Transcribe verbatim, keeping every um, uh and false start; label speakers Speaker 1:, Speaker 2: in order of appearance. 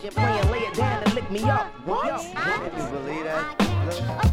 Speaker 1: Playing, lay it down and lick me up.
Speaker 2: What?
Speaker 1: Yo. Can you believe that? Look.